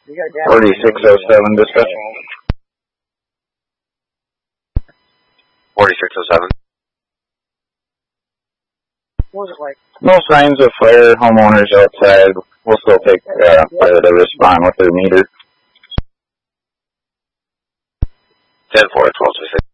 4607 dispatch. 4607. What was it like? No signs of fire, homeowners outside. We'll still take fire to respond with their meter. 10-4, 12-6.